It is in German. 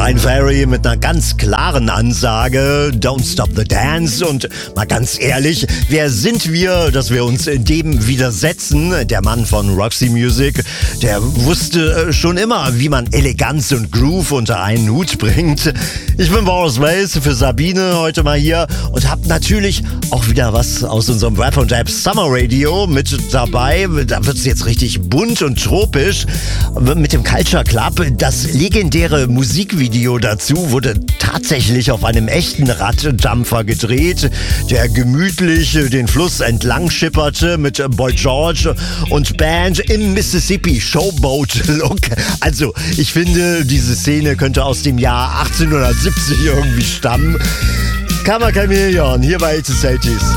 Brian Ferry mit einer ganz klaren Ansage, Don't Stop the Dance. Und mal ganz ehrlich, wer sind wir, dass wir uns dem widersetzen? Der Mann von Roxy Music, der wusste schon immer, wie man Eleganz und Groove unter einen Hut bringt. Ich bin Boris Weiss für Sabine heute mal hier und hab natürlich auch wieder was aus unserem Rap und Rap Summer Radio mit dabei. Da wird's jetzt richtig bunt und tropisch. Mit dem Culture Club, das legendäre Musikvideo dazu wurde tatsächlich auf einem echten Raddampfer gedreht, der gemütlich den Fluss entlang schipperte mit Boy George und Band im Mississippi Showboat-Look. Also, ich finde, diese Szene könnte aus dem Jahr 1870 irgendwie stammen. Kammer Chameleon, hier bei It's a Celtics.